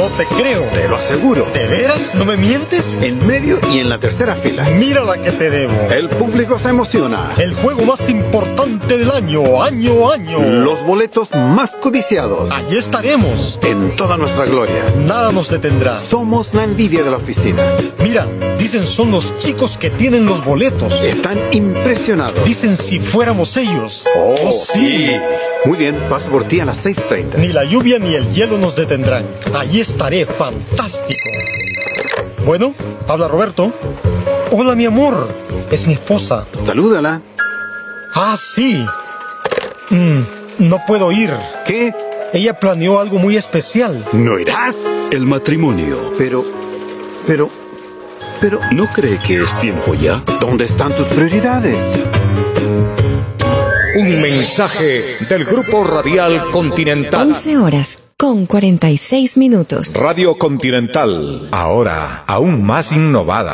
te creo. Te lo aseguro. ¿De veras? ¿No me mientes? En medio y en la tercera fila. Mira la que te debo. El público se emociona. El juego más importante del año, año a año. Los boletos más codiciados. Allí estaremos. En toda nuestra gloria. Nada nos detendrá. Somos la envidia de la oficina. Mira, dicen son los chicos que tienen los boletos. Están impresionados. Dicen si fuéramos ellos. Oh, sí. Muy bien, paso por ti a las 6:30. Ni la lluvia ni el hielo nos detendrán. Allí estaré, fantástico. Bueno, habla Roberto. Hola, mi amor. Es mi esposa. Salúdala. Ah, sí. No puedo ir. ¿Qué? Ella planeó algo muy especial. ¿No irás? El matrimonio. Pero... ¿No cree que es tiempo ya? ¿Dónde están tus prioridades? Un mensaje del Grupo Radial Continental. 11:46. Radio Continental, ahora aún más innovada.